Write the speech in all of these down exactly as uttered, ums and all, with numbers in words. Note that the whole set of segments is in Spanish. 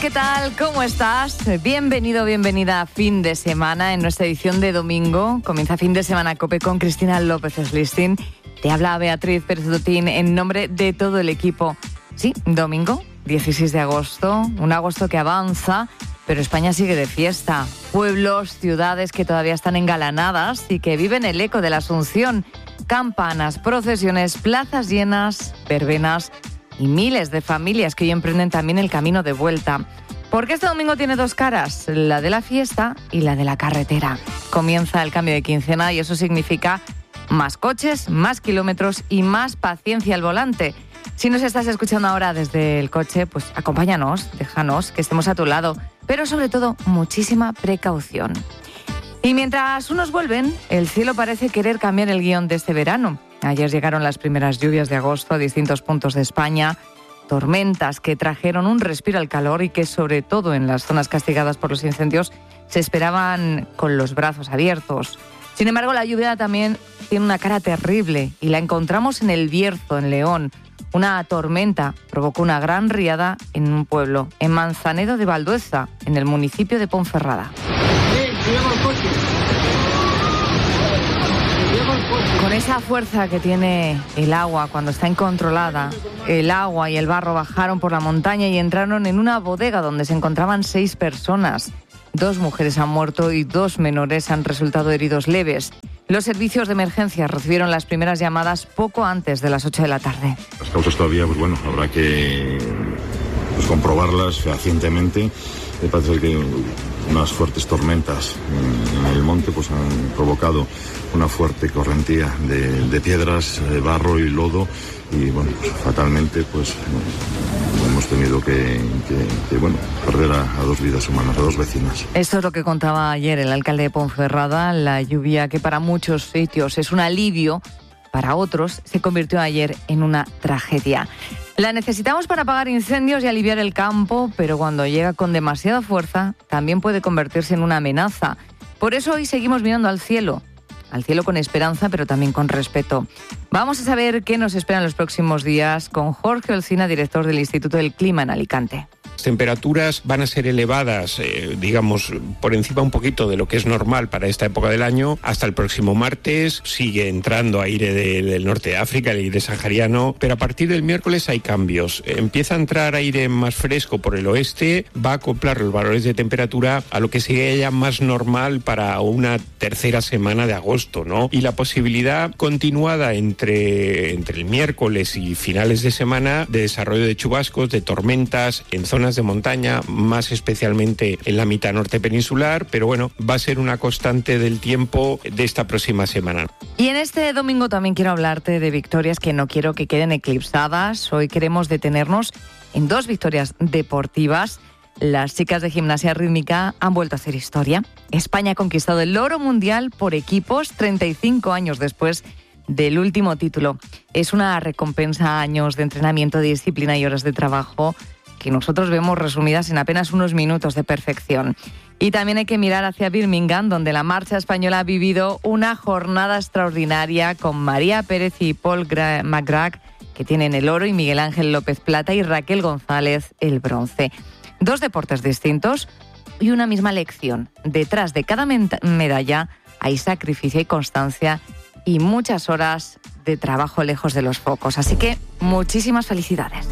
¿qué tal? ¿Cómo estás? Bienvenido, bienvenida a Fin de Semana en nuestra edición de domingo. Comienza Fin de Semana COPE con Cristina López Slistin. Te habla Beatriz Pérez Dutín en nombre de todo el equipo. Sí, domingo, dieciséis de agosto, un agosto que avanza, pero España sigue de fiesta. Pueblos, ciudades que todavía están engalanadas y que viven el eco de la Asunción. Campanas, procesiones, plazas llenas, verbenas y miles de familias que hoy emprenden también el camino de vuelta. Porque este domingo tiene dos caras, la de la fiesta y la de la carretera. Comienza el cambio de quincena y eso significa más coches, más kilómetros y más paciencia al volante. Si nos estás escuchando ahora desde el coche, pues acompáñanos, déjanos que estemos a tu lado, pero sobre todo muchísima precaución. Y mientras unos vuelven, el cielo parece querer cambiar el guión de este verano. Ayer llegaron las primeras lluvias de agosto a distintos puntos de España, tormentas que trajeron un respiro al calor y que sobre todo en las zonas castigadas por los incendios se esperaban con los brazos abiertos. Sin embargo, la lluvia también tiene una cara terrible y la encontramos en El Bierzo, en León. Una tormenta provocó una gran riada en un pueblo, en Manzanedo de Valdueza, en el municipio de Ponferrada. Con esa fuerza que tiene el agua cuando está incontrolada, el agua y el barro bajaron por la montaña y entraron en una bodega donde se encontraban seis personas. Dos mujeres han muerto y dos menores han resultado heridos leves. Los servicios de emergencia recibieron las primeras llamadas poco antes de las ocho de la tarde. Las causas todavía, pues bueno, habrá que pues, comprobarlas fehacientemente. Me parece que unas fuertes tormentas en el monte pues han provocado una fuerte correntía de, de piedras, de barro y lodo y bueno, pues, fatalmente pues bueno, hemos tenido que, que, que bueno, perder a, a dos vidas humanas, a dos vecinas. Esto es lo que contaba ayer el alcalde de Ponferrada. La lluvia, que para muchos sitios es un alivio, para otros se convirtió ayer en una tragedia. La necesitamos para apagar incendios y aliviar el campo, pero cuando llega con demasiada fuerza también puede convertirse en una amenaza. Por eso hoy seguimos mirando al cielo, al cielo con esperanza, pero también con respeto. Vamos a saber qué nos espera en los próximos días con Jorge Olcina, director del Instituto del Clima en Alicante. Las temperaturas van a ser elevadas, eh, digamos, por encima un poquito de lo que es normal para esta época del año. Hasta el próximo martes sigue entrando aire de, del norte de África, el aire sahariano, pero a partir del miércoles hay cambios. Empieza a entrar aire más fresco por el oeste, va a acoplar los valores de temperatura a lo que sería ya más normal para una tercera semana de agosto, ¿no? Y la posibilidad continuada entre, entre el miércoles y finales de semana de desarrollo de chubascos, de tormentas en zonas de montaña, más especialmente en la mitad norte peninsular, pero bueno, va a ser una constante del tiempo de esta próxima semana. Y en este domingo también quiero hablarte de victorias que no quiero que queden eclipsadas. Hoy queremos detenernos en dos victorias deportivas. Las chicas de gimnasia rítmica han vuelto a hacer historia. España ha conquistado el oro mundial por equipos treinta y cinco años después del último título. Es una recompensa a años de entrenamiento, de disciplina y horas de trabajo que nosotros vemos resumidas en apenas unos minutos de perfección. Y también hay que mirar hacia Birmingham, donde la marcha española ha vivido una jornada extraordinaria con María Pérez y Paul McGrath, que tienen el oro, y Miguel Ángel López plata y Raquel González el bronce. Dos deportes distintos y una misma lección. Detrás de cada medalla hay sacrificio y constancia y muchas horas de trabajo lejos de los focos. Así que muchísimas felicidades.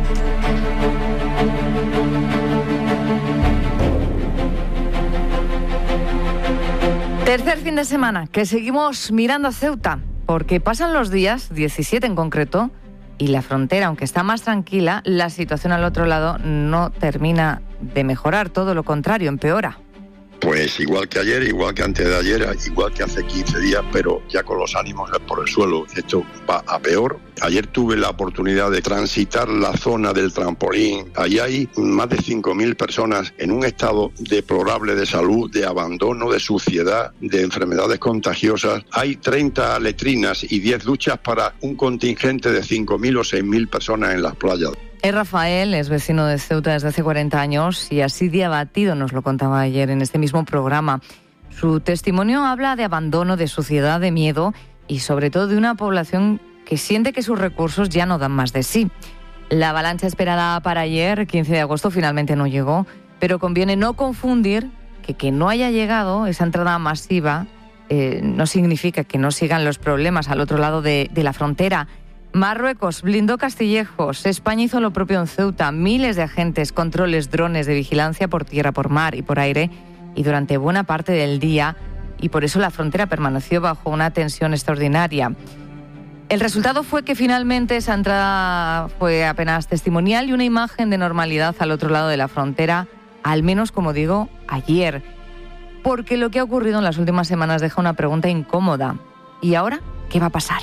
Tercer fin de semana, que seguimos mirando a Ceuta, porque pasan los días, diecisiete en concreto, y la frontera, aunque está más tranquila, la situación al otro lado no termina de mejorar, todo lo contrario, empeora. Pues igual que ayer, igual que antes de ayer, igual que hace quince días, pero ya con los ánimos por el suelo. Esto va a peor. Ayer tuve la oportunidad de transitar la zona del trampolín. Allí hay más de cinco mil personas en un estado deplorable de salud, de abandono, de suciedad, de enfermedades contagiosas. Hay treinta letrinas y diez duchas para un contingente de cinco mil o seis mil personas en las playas. Es Rafael, es vecino de Ceuta desde hace cuarenta años y así de abatido nos lo contaba ayer en este mismo programa. Su testimonio habla de abandono, de suciedad, de miedo y sobre todo de una población que siente que sus recursos ya no dan más de sí. La avalancha esperada para ayer, quince de agosto, finalmente no llegó, pero conviene no confundir que que no haya llegado esa entrada masiva eh, no significa que no sigan los problemas al otro lado de, de la frontera. Marruecos blindó Castillejos, España hizo lo propio en Ceuta, miles de agentes, controles, drones de vigilancia por tierra, por mar y por aire, y durante buena parte del día, y por eso la frontera permaneció bajo una tensión extraordinaria. El resultado fue que finalmente esa entrada fue apenas testimonial y una imagen de normalidad al otro lado de la frontera, al menos, como digo, ayer. Porque lo que ha ocurrido en las últimas semanas deja una pregunta incómoda. ¿Y ahora qué va a pasar?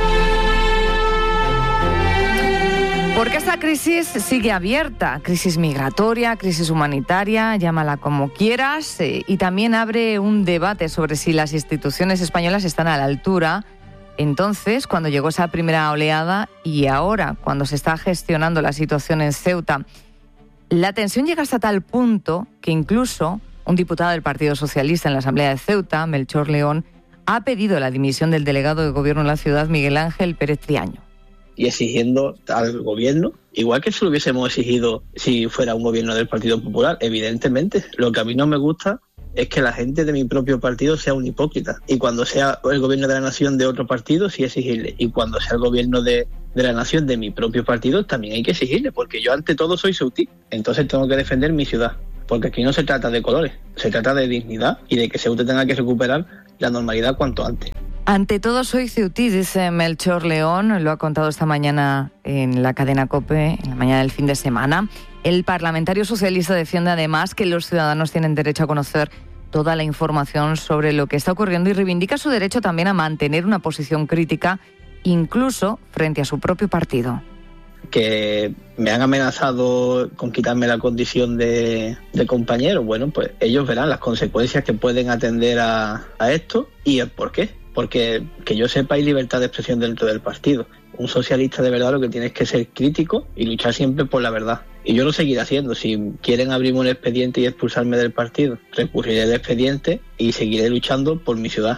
Porque esta crisis sigue abierta, crisis migratoria, crisis humanitaria, llámala como quieras, eh, y también abre un debate sobre si las instituciones españolas están a la altura. Entonces, cuando llegó esa primera oleada y ahora, cuando se está gestionando la situación en Ceuta, la tensión llega hasta tal punto que incluso un diputado del Partido Socialista en la Asamblea de Ceuta, Melchor León, ha pedido la dimisión del delegado de gobierno en la ciudad, Miguel Ángel Pérez Triaño. Y exigiendo al gobierno, igual que se lo hubiésemos exigido si fuera un gobierno del Partido Popular, evidentemente. Lo que a mí no me gusta es que la gente de mi propio partido sea un hipócrita. Y cuando sea el gobierno de la nación de otro partido, sí exigirle. Y cuando sea el gobierno de, de la nación de mi propio partido, también hay que exigirle, porque yo ante todo soy ceutí. Entonces tengo que defender mi ciudad. Porque aquí no se trata de colores, se trata de dignidad y de que Ceuta tenga que recuperar la normalidad cuanto antes. Ante todo soy ceutí, dice Melchor León, lo ha contado esta mañana en la cadena COPE, en la mañana del fin de semana. El parlamentario socialista defiende además que los ciudadanos tienen derecho a conocer toda la información sobre lo que está ocurriendo y reivindica su derecho también a mantener una posición crítica, incluso frente a su propio partido. Que me han amenazado con quitarme la condición de, de compañero, bueno, pues ellos verán las consecuencias que pueden atender a, a esto y el por qué. Porque que yo sepa hay libertad de expresión dentro del partido. Un socialista de verdad lo que tiene es que ser crítico y luchar siempre por la verdad. Y yo lo seguiré haciendo. Si quieren abrirme un expediente y expulsarme del partido, recurriré al expediente y seguiré luchando por mi ciudad.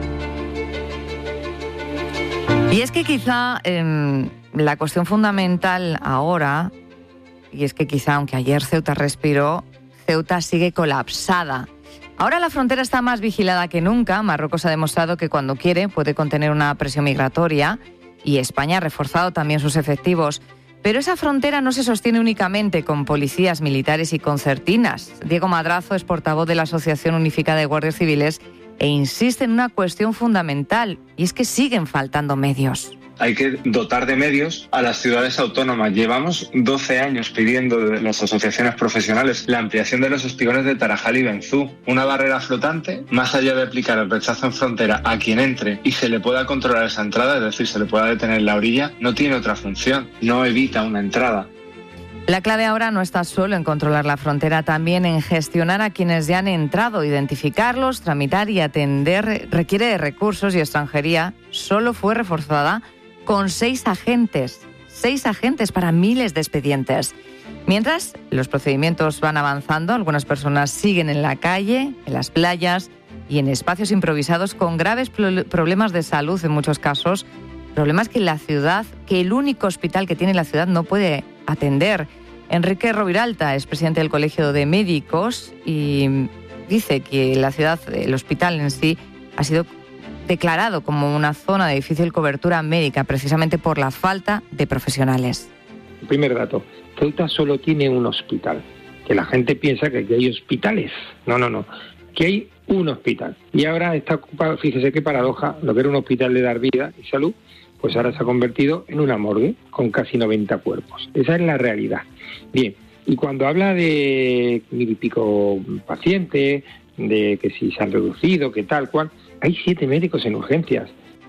Y es que quizá eh, la cuestión fundamental ahora, y es que quizá aunque ayer Ceuta respiró, Ceuta sigue colapsada. Ahora la frontera está más vigilada que nunca. Marruecos ha demostrado que cuando quiere puede contener una presión migratoria y España ha reforzado también sus efectivos. Pero esa frontera no se sostiene únicamente con policías, militares y concertinas. Diego Madrazo es portavoz de la Asociación Unificada de Guardias Civiles e insiste en una cuestión fundamental, y es que siguen faltando medios. Hay que dotar de medios a las ciudades autónomas. Llevamos doce años pidiendo de las asociaciones profesionales la ampliación de los espigones de Tarajal y Benzú. Una barrera flotante, más allá de aplicar el rechazo en frontera a quien entre y se le pueda controlar esa entrada, es decir, se le pueda detener en la orilla, no tiene otra función, no evita una entrada. La clave ahora no está solo en controlar la frontera, también en gestionar a quienes ya han entrado, identificarlos, tramitar y atender. Requiere de recursos y extranjería solo fue reforzada con seis agentes, seis agentes para miles de expedientes. Mientras los procedimientos van avanzando, algunas personas siguen en la calle, en las playas y en espacios improvisados con graves problemas de salud en muchos casos, problemas que la ciudad, que el único hospital que tiene la ciudad no puede atender. Enrique Roviralta es presidente del Colegio de Médicos y dice que la ciudad, el hospital en sí, ha sido declarado como una zona de difícil cobertura médica precisamente por la falta de profesionales. Primer dato, Ceuta solo tiene un hospital, que la gente piensa que aquí hay hospitales. No, no, no, que hay un hospital. Y ahora está ocupado, fíjese qué paradoja, lo que era un hospital de dar vida y salud, pues ahora se ha convertido en una morgue con casi noventa cuerpos. Esa es la realidad. Bien, y cuando habla de mil y pico pacientes, de que si se han reducido, que tal cual, hay siete médicos en urgencias.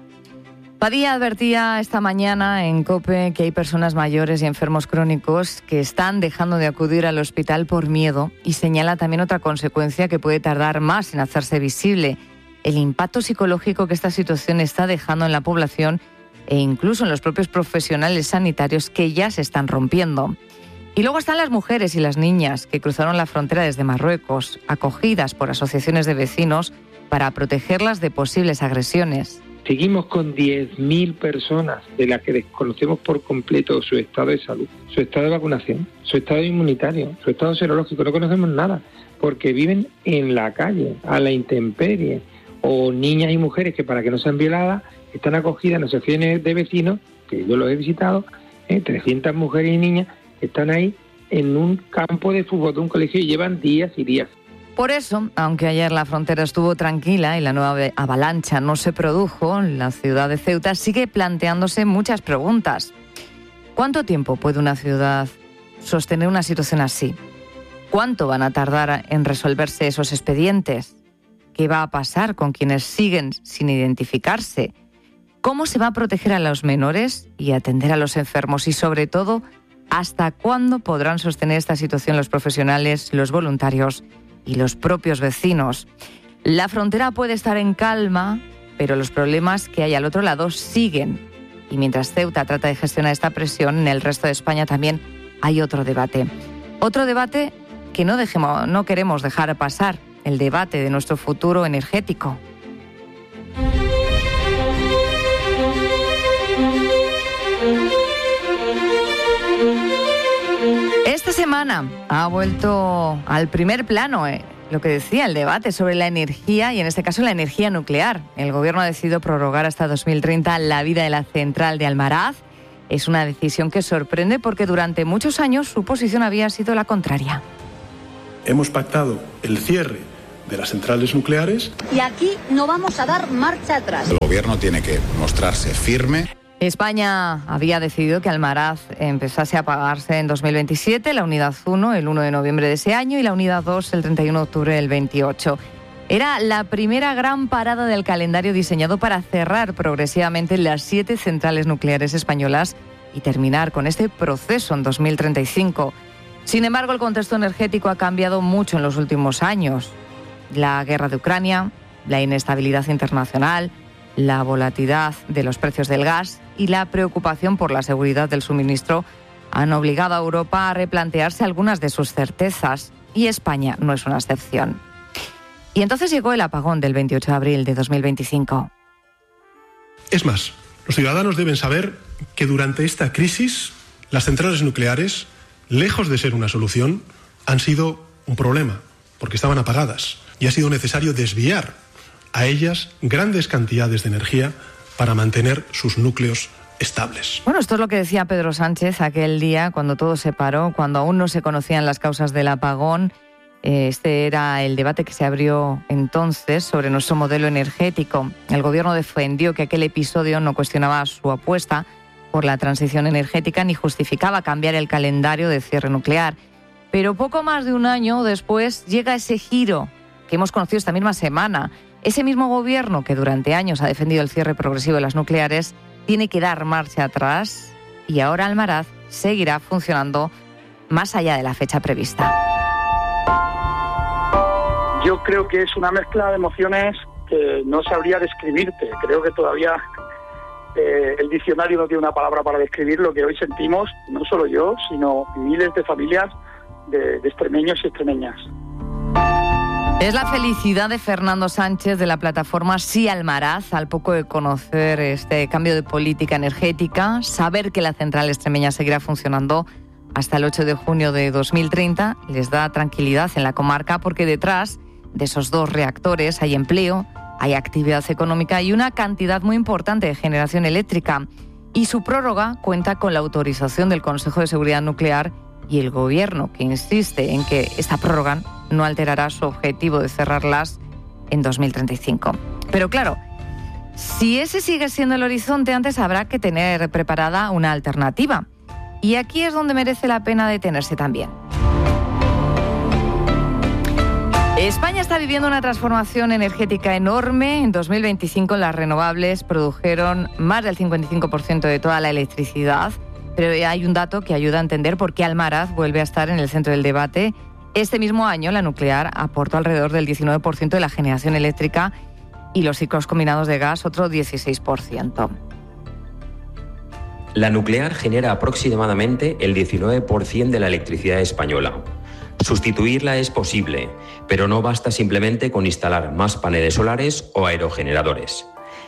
Padilla advertía esta mañana en COPE que hay personas mayores y enfermos crónicos que están dejando de acudir al hospital por miedo y señala también otra consecuencia que puede tardar más en hacerse visible, el impacto psicológico que esta situación está dejando en la población e incluso en los propios profesionales sanitarios que ya se están rompiendo. Y luego están las mujeres y las niñas que cruzaron la frontera desde Marruecos, acogidas por asociaciones de vecinos para protegerlas de posibles agresiones. Seguimos con diez mil personas de las que desconocemos por completo su estado de salud, su estado de vacunación, su estado inmunitario, su estado serológico. No conocemos nada porque viven en la calle, a la intemperie, o niñas y mujeres que para que no sean violadas están acogidas en asociaciones de vecinos, que yo los he visitado, ¿eh? trescientas mujeres y niñas que están ahí en un campo de fútbol de un colegio y llevan días y días. Por eso, aunque ayer la frontera estuvo tranquila y la nueva avalancha no se produjo, la ciudad de Ceuta sigue planteándose muchas preguntas. ¿Cuánto tiempo puede una ciudad sostener una situación así? ¿Cuánto van a tardar en resolverse esos expedientes? ¿Qué va a pasar con quienes siguen sin identificarse? ¿Cómo se va a proteger a los menores y atender a los enfermos? Y sobre todo, ¿hasta cuándo podrán sostener esta situación los profesionales, los voluntarios y los propios vecinos? La frontera puede estar en calma, pero los problemas que hay al otro lado siguen. Y mientras Ceuta trata de gestionar esta presión, en el resto de España también hay otro debate. Otro debate que no, dejemos, no queremos dejar pasar, el debate de nuestro futuro energético. Esta semana ha vuelto al primer plano eh, lo que decía el debate sobre la energía y en este caso la energía nuclear. El gobierno ha decidido prorrogar hasta dos mil treinta la vida de la central de Almaraz. Es una decisión que sorprende porque durante muchos años su posición había sido la contraria. Hemos pactado el cierre de las centrales nucleares. Y aquí no vamos a dar marcha atrás. El gobierno tiene que mostrarse firme. España había decidido que Almaraz empezase a apagarse en dos mil veintisiete, la unidad uno el uno de noviembre de ese año y la unidad dos el treinta y uno de octubre del veintiocho. Era la primera gran parada del calendario diseñado para cerrar progresivamente las siete centrales nucleares españolas y terminar con este proceso en dos mil treinta y cinco. Sin embargo, el contexto energético ha cambiado mucho en los últimos años. La guerra de Ucrania, la inestabilidad internacional, la volatilidad de los precios del gas y la preocupación por la seguridad del suministro han obligado a Europa a replantearse algunas de sus certezas y España no es una excepción. Y entonces llegó el apagón del veintiocho de abril de dos mil veinticinco. Es más, los ciudadanos deben saber que durante esta crisis las centrales nucleares, lejos de ser una solución, han sido un problema, porque estaban apagadas y ha sido necesario desviar a ellas grandes cantidades de energía para mantener sus núcleos estables. Bueno, esto es lo que decía Pedro Sánchez aquel día cuando todo se paró, cuando aún no se conocían las causas del apagón. Este era el debate que se abrió entonces sobre nuestro modelo energético. El gobierno defendió que aquel episodio no cuestionaba su apuesta por la transición energética ni justificaba cambiar el calendario de cierre nuclear. Pero poco más de un año después llega ese giro que hemos conocido esta misma semana. Ese mismo gobierno que durante años ha defendido el cierre progresivo de las nucleares tiene que dar marcha atrás y ahora Almaraz seguirá funcionando más allá de la fecha prevista. Yo creo que es una mezcla de emociones que no sabría describirte. Creo que todavía eh, el diccionario no tiene una palabra para describir lo que hoy sentimos, no solo yo, sino miles de familias de, de extremeños y extremeñas. Es la felicidad de Fernando Sánchez de la plataforma Sí Almaraz al poco de conocer este cambio de política energética, saber que la central extremeña seguirá funcionando hasta el ocho de junio de dos mil treinta, les da tranquilidad en la comarca porque detrás de esos dos reactores hay empleo, hay actividad económica y una cantidad muy importante de generación eléctrica. Y su prórroga cuenta con la autorización del Consejo de Seguridad Nuclear y el Gobierno, que insiste en que esta prórroga no alterará su objetivo de cerrarlas en dos mil treinta y cinco. Pero claro, si ese sigue siendo el horizonte, antes habrá que tener preparada una alternativa. Y aquí es donde merece la pena detenerse también. España está viviendo una transformación energética enorme. En dos mil veinticinco las renovables produjeron más del cincuenta y cinco por ciento de toda la electricidad. Pero hay un dato que ayuda a entender por qué Almaraz vuelve a estar en el centro del debate. Este mismo año la nuclear aportó alrededor del diecinueve por ciento de la generación eléctrica y los ciclos combinados de gas otro dieciséis por ciento. La nuclear genera aproximadamente el diecinueve por ciento de la electricidad española. Sustituirla es posible, pero no basta simplemente con instalar más paneles solares o aerogeneradores.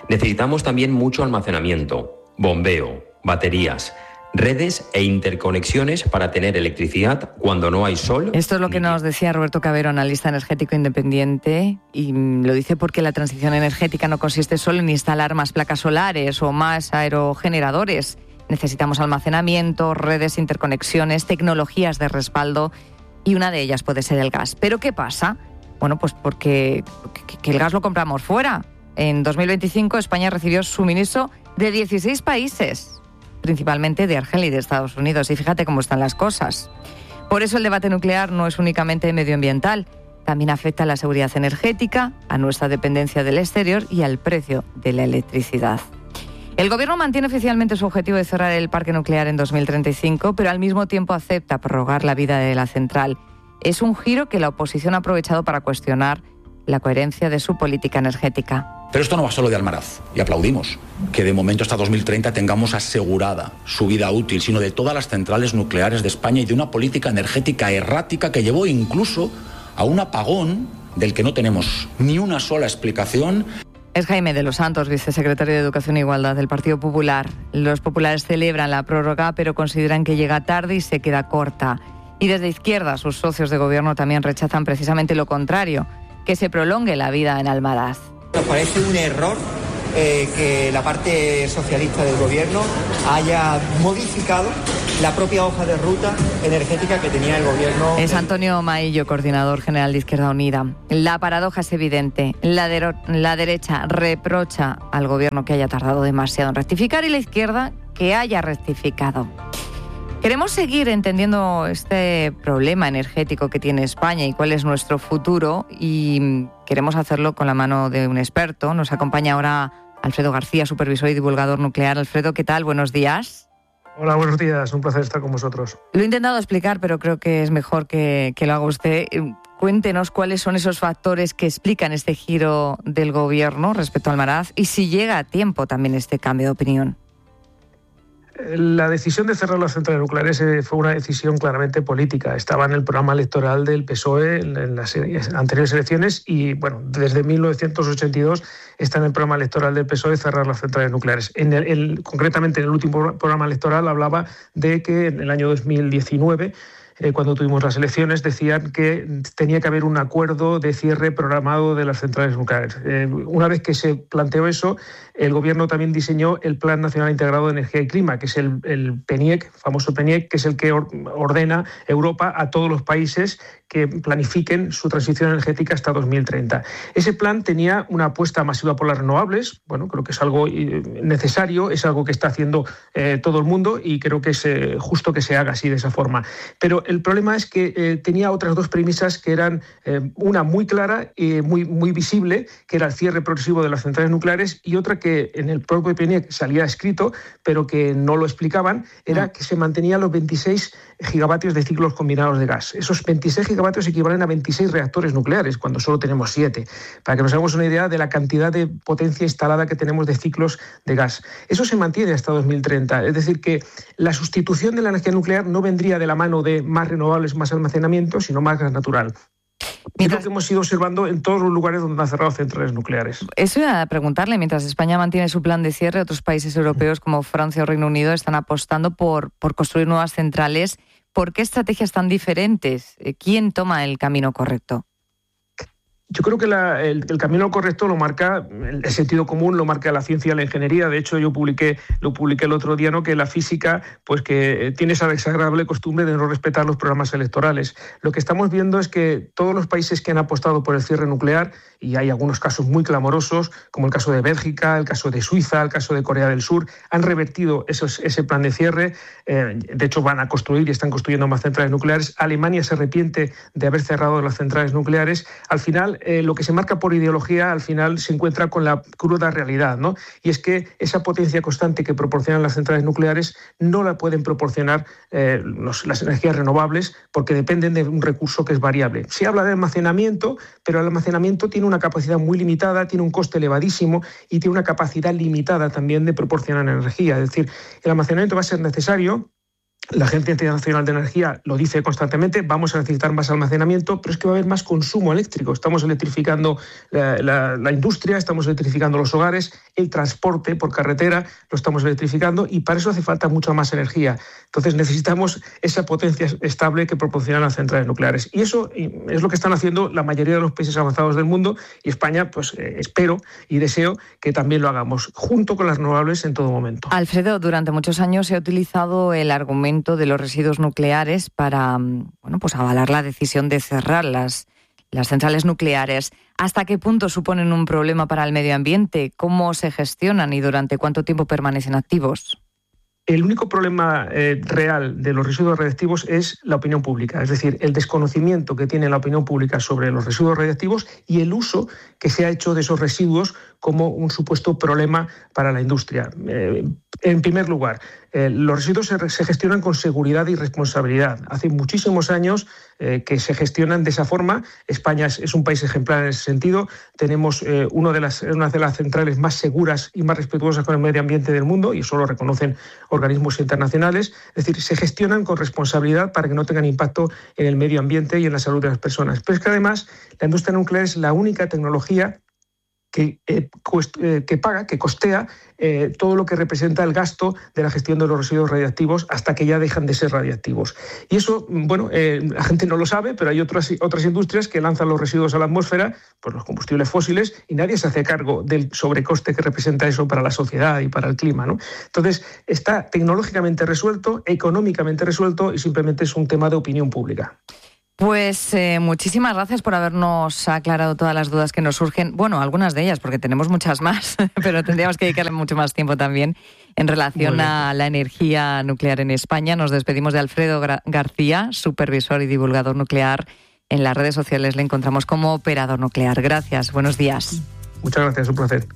Necesitamos también mucho almacenamiento, bombeo, baterías, redes e interconexiones para tener electricidad cuando no hay sol. Esto es lo que nos decía Roberto Cabero, analista energético independiente, y lo dice porque la transición energética no consiste solo en instalar más placas solares o más aerogeneradores. Necesitamos almacenamiento, redes, interconexiones, tecnologías de respaldo, y una de ellas puede ser el gas. ¿Pero qué pasa? Bueno, pues porque que, que el gas lo compramos fuera. En dos mil veinticinco España recibió suministro de dieciséis países, principalmente de Argelia y de Estados Unidos. Y fíjate cómo están las cosas. Por eso el debate nuclear no es únicamente medioambiental, también afecta a la seguridad energética, a nuestra dependencia del exterior y al precio de la electricidad. El Gobierno mantiene oficialmente su objetivo de cerrar el parque nuclear en dos mil treinta y cinco, pero al mismo tiempo acepta prorrogar la vida de la central. Es un giro que la oposición ha aprovechado para cuestionar la coherencia de su política energética. Pero esto no va solo de Almaraz, y aplaudimos que de momento hasta dos mil treinta tengamos asegurada su vida útil, sino de todas las centrales nucleares de España y de una política energética errática que llevó incluso a un apagón del que no tenemos ni una sola explicación. Es Jaime de los Santos, vicesecretario de Educación e Igualdad del Partido Popular. Los populares celebran la prórroga, pero consideran que llega tarde y se queda corta. Y desde Izquierda, sus socios de gobierno también rechazan precisamente lo contrario, que se prolongue la vida en Almaraz. Nos parece un error eh, que la parte socialista del gobierno haya modificado la propia hoja de ruta energética que tenía el gobierno. Es Antonio Maillo, coordinador general de Izquierda Unida. La paradoja es evidente. La, de- la derecha reprocha al gobierno que haya tardado demasiado en rectificar y la izquierda que haya rectificado. Queremos seguir entendiendo este problema energético que tiene España y cuál es nuestro futuro, y queremos hacerlo con la mano de un experto. Nos acompaña ahora Alfredo García, supervisor y divulgador nuclear. Alfredo, ¿qué tal? Buenos días. Hola, buenos días. Un placer estar con vosotros. Lo he intentado explicar, pero creo que es mejor que, que lo haga usted. Cuéntenos cuáles son esos factores que explican este giro del gobierno respecto a Almaraz y si llega a tiempo también este cambio de opinión. La decisión de cerrar las centrales nucleares fue una decisión claramente política. Estaba en el programa electoral del P S O E en las anteriores elecciones y, bueno, desde mil novecientos ochenta y dos está en el programa electoral del P S O E cerrar las centrales nucleares. En el, el, concretamente, en el último programa electoral hablaba de que en el año dos mil diecinueve, Eh, cuando tuvimos las elecciones, decían que tenía que haber un acuerdo de cierre programado de las centrales nucleares. Eh, una vez que se planteó eso, el Gobierno también diseñó el Plan Nacional Integrado de Energía y Clima, que es el, el PENIEC, famoso PENIEC, que es el que or, ordena Europa a todos los países que planifiquen su transición energética hasta dos mil treinta. Ese plan tenía una apuesta masiva por las renovables. Bueno, creo que es algo necesario, es algo que está haciendo eh, todo el mundo y creo que es eh, justo que se haga así, de esa forma. Pero el problema es que eh, tenía otras dos premisas que eran eh, una muy clara y muy, muy visible, que era el cierre progresivo de las centrales nucleares, y otra que en el propio PENIEC salía escrito, pero que no lo explicaban, era que se mantenían los veintiséis gigavatios de ciclos combinados de gas. Esos veintiséis gigavatios equivalen a veintiséis reactores nucleares, cuando solo tenemos siete, para que nos hagamos una idea de la cantidad de potencia instalada que tenemos de ciclos de gas. Eso se mantiene hasta dos mil treinta, es decir, que la sustitución de la energía nuclear no vendría de la mano de más renovables, más almacenamiento, sino más gas natural. Mientras... Es lo que hemos ido observando en todos los lugares donde han cerrado centrales nucleares. Eso iba a preguntarle. Mientras España mantiene su plan de cierre, otros países europeos como Francia o Reino Unido están apostando por, por construir nuevas centrales. ¿Por qué estrategias tan diferentes? ¿Quién toma el camino correcto? Yo creo que la, el, el camino correcto lo marca el sentido común, lo marca la ciencia y la ingeniería. De hecho, yo publiqué, lo publiqué el otro día, ¿no?, que la física, pues que tiene esa desagradable costumbre de no respetar los programas electorales. Lo que estamos viendo es que todos los países que han apostado por el cierre nuclear, y hay algunos casos muy clamorosos, como el caso de Bélgica, el caso de Suiza, el caso de Corea del Sur, han revertido esos, ese plan de cierre. Eh, de hecho, van a construir y están construyendo más centrales nucleares. Alemania se arrepiente de haber cerrado las centrales nucleares. Al final, Eh, lo que se marca por ideología, al final se encuentra con la cruda realidad, ¿no? Y es que esa potencia constante que proporcionan las centrales nucleares no la pueden proporcionar eh, los, las energías renovables, porque dependen de un recurso que es variable. Se habla de almacenamiento, pero el almacenamiento tiene una capacidad muy limitada, tiene un coste elevadísimo y tiene una capacidad limitada también de proporcionar energía. Es decir, el almacenamiento va a ser necesario, La Agencia Internacional de Energía lo dice constantemente, vamos a necesitar más almacenamiento, pero es que va a haber más consumo eléctrico. Estamos electrificando la, la, la industria, estamos electrificando los hogares, el transporte por carretera lo estamos electrificando y para eso hace falta mucha más energía. Entonces necesitamos esa potencia estable que proporcionan las centrales nucleares. Y eso es lo que están haciendo la mayoría de los países avanzados del mundo y España, pues eh, espero y deseo que también lo hagamos, junto con las renovables en todo momento. Alfredo, durante muchos años se ha utilizado el argumento de los residuos nucleares para, bueno, pues avalar la decisión de cerrar las, las centrales nucleares. ¿Hasta qué punto suponen un problema para el medio ambiente? ¿Cómo se gestionan y durante cuánto tiempo permanecen activos? El único problema eh, real de los residuos radiactivos es la opinión pública, es decir, el desconocimiento que tiene la opinión pública sobre los residuos radiactivos y el uso que se ha hecho de esos residuos como un supuesto problema para la industria. Eh, en primer lugar, eh, los residuos se, se gestionan con seguridad y responsabilidad. Hace muchísimos años eh, que se gestionan de esa forma. España es, es un país ejemplar en ese sentido. Tenemos eh, uno de las, una de las centrales más seguras y más respetuosas con el medio ambiente del mundo, y eso lo reconocen organismos internacionales. Es decir, se gestionan con responsabilidad para que no tengan impacto en el medio ambiente y en la salud de las personas. Pero es que además la industria nuclear es la única tecnología que, eh, cuest, eh, que paga, que costea eh, todo lo que representa el gasto de la gestión de los residuos radiactivos hasta que ya dejan de ser radiactivos. Y eso, bueno, eh, la gente no lo sabe, pero hay otras, otras industrias que lanzan los residuos a la atmósfera, pues los combustibles fósiles, y nadie se hace cargo del sobrecoste que representa eso para la sociedad y para el clima, ¿no? Entonces, está tecnológicamente resuelto, económicamente resuelto, y simplemente es un tema de opinión pública. Pues eh, muchísimas gracias por habernos aclarado todas las dudas que nos surgen. Bueno, algunas de ellas, porque tenemos muchas más, pero tendríamos que dedicarle mucho más tiempo también en relación a la energía nuclear en España. Nos despedimos de Alfredo Gra- García, supervisor y divulgador nuclear. En las redes sociales le encontramos como operador nuclear. Gracias, buenos días. Muchas gracias, un placer.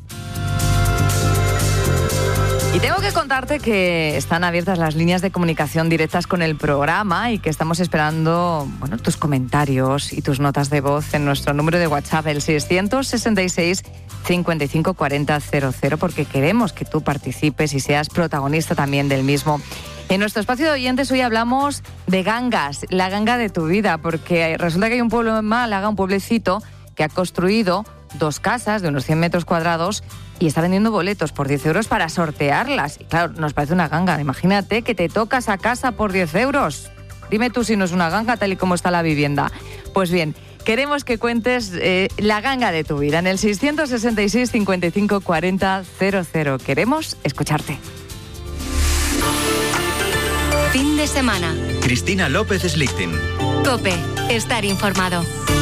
Y tengo que contarte que están abiertas las líneas de comunicación directas con el programa y que estamos esperando, bueno, tus comentarios y tus notas de voz en nuestro número de WhatsApp, el seiscientos sesenta y seis, cincuenta y cinco, cuarenta, cero cero, porque queremos que tú participes y seas protagonista también del mismo. En nuestro espacio de oyentes hoy hablamos de gangas, la ganga de tu vida, porque resulta que hay un pueblo en Málaga, un pueblecito, que ha construido dos casas de unos cien metros cuadrados y está vendiendo boletos por diez euros para sortearlas. Y claro, nos parece una ganga. Imagínate que te tocas a casa por diez euros. Dime tú si no es una ganga tal y como está la vivienda. Pues bien, queremos que cuentes eh, la ganga de tu vida en el seiscientos sesenta y seis, cincuenta y cinco, cuarenta, cero cero. Queremos escucharte. Fin de semana. Cristina López Slichting. COPE. Estar informado.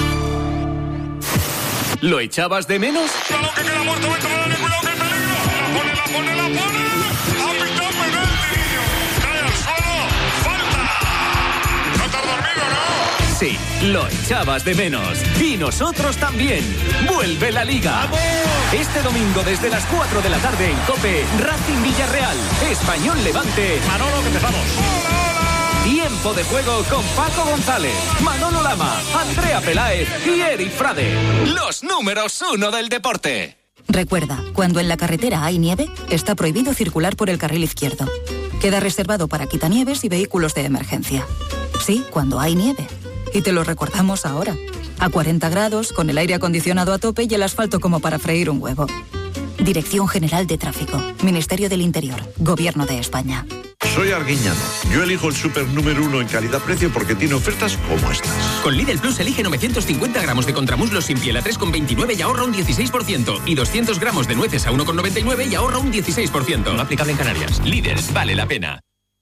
¿Lo echabas de menos? ¡Claro que queda muerto! ¡Vente, vale, cuidado que peligro! ¡La pone, la pone, la pone! ¡Ha pitado penalti, niño! ¡Cae al suelo! ¡Falta! ¿No te has dormido, no? Sí, lo echabas de menos. Y nosotros también. ¡Vuelve la Liga! ¡Vamos! Este domingo desde las cuatro de la tarde en COPE, Racing Villarreal, Español Levante. Manolo, que empezamos. Tiempo de juego con Paco González, Manolo Lama, Andrea Peláez y Eric Frade. Los números uno del deporte. Recuerda, cuando en la carretera hay nieve, está prohibido circular por el carril izquierdo. Queda reservado para quitanieves y vehículos de emergencia. Sí, cuando hay nieve. Y te lo recordamos ahora. A cuarenta grados, con el aire acondicionado a tope y el asfalto como para freír un huevo. Dirección General de Tráfico. Ministerio del Interior. Gobierno de España. Soy Arguiñano. Yo elijo el súper número uno en calidad-precio porque tiene ofertas como estas. Con Lidl Plus elige novecientos cincuenta gramos de contramuslos sin piel a tres con veintinueve y ahorra un dieciséis por ciento. Y doscientos gramos de nueces a uno con noventa y nueve y ahorra un dieciséis por ciento. No aplicable en Canarias. Lidl, vale la pena.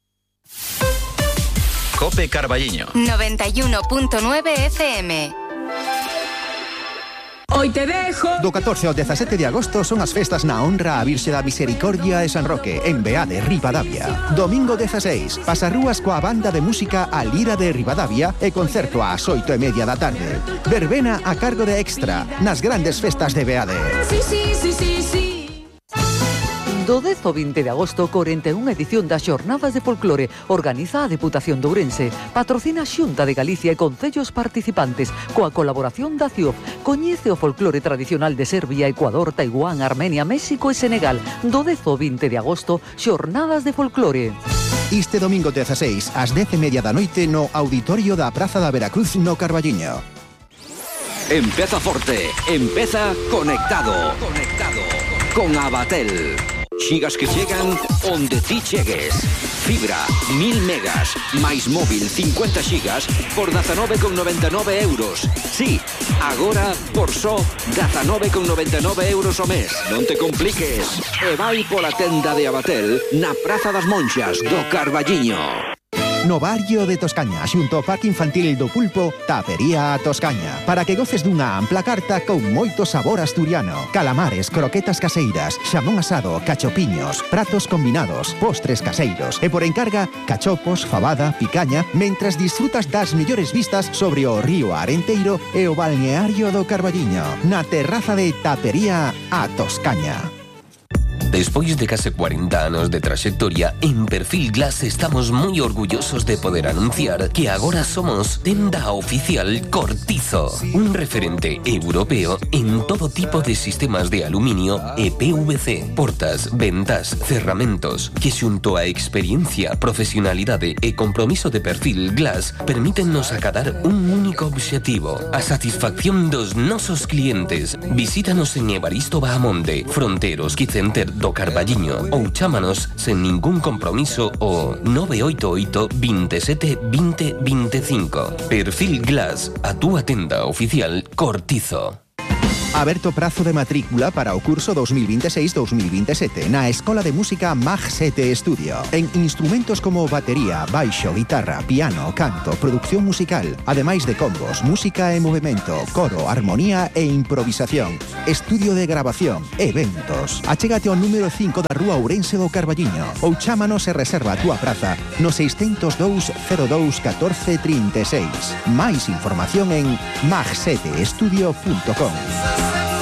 COPE Carballiño. noventa y uno punto nueve F M. Hoy te dejo. Do catorce ao dezasete de agosto son as festas na honra a Virxe da Misericordia e San Roque, en Beade, Ribadavia. Domingo dezaseis, pasarrúas coa banda de música A Lira de Ribadavia e concerto ás oito e media da tarde. Verbena a cargo de Extra, nas grandes festas de Beade. Sí, sí, sí, sí, sí. Do dez ao vinte de agosto, corenta e unha edición das Xornadas de Folclore organiza a Deputación de Ourense, patrocina a Xunta de Galicia e concellos participantes, coa colaboración da C I O F. Coñece o folclore tradicional de Serbia, Ecuador, Taiwán, Armenia, México e Senegal. Do dez ao vinte de agosto, Xornadas de Folclore. Este domingo dezaseis, ás dez e media da noite no auditorio da Praza da Veracruz no Carballiño. Empeza forte, empeza conectado. Conectado con Abatel. Xigas que chegan onde ti chegues. Fibra, mil megas, máis móvil cincuenta xigas por dezanove con noventa e nove euros. Sí, agora por só dezanove con noventa e nove euros ao mes. Non te compliques. E vai pola tenda de Abatel na Praza das Monxas do Carballiño. No barrio de Toscaña, xunto ao Parque Infantil do Pulpo, Tapería a Toscaña, para que goces dunha ampla carta con moito sabor asturiano. Calamares, croquetas caseiras, xamón asado, cachopiños, pratos combinados, postres caseiros e por encarga, cachopos, fabada, picaña, mentras disfrutas das mellores vistas sobre o río Arenteiro e o balneario do Carballiño, na terraza de Tapería a Toscaña. Despois de case cuarenta anos de traxectoria, en Perfil Glass estamos moi orgullosos de poder anunciar que agora somos tenda oficial Cortizo, un referente europeo en todo tipo de sistemas de aluminio e P V C, portas, ventas, cerramentos, que xunto a experiencia, profesionalidade e compromiso de Perfil Glass permítennos acadar un único obxectivo, a satisfacción dos nosos clientes. Visítanos en Evaristo Bahamonde, Fronteros Quicenter do Carballiño ou chámanos sen ningún compromiso o nove oito oito, veintisiete, veinte, veinticinco. Perfil Glass, a túa tenda oficial Cortizo. Aberto prazo de matrícula para o curso dos mil veintiséis dos mil veintisiete na Escola de Música Mag sete Estudio. En instrumentos como batería, baixo, guitarra, piano, canto, producción musical, ademais de combos, música e movimento, coro, armonía e improvisación, estudio de grabación, eventos. Achégate ao número cinco da Rúa Ourense do Carballiño ou chámanos e reserva a túa praza no seiscentos dous, cero dous, catorce, trinta e seis. Máis información en mag sete estudio punto com.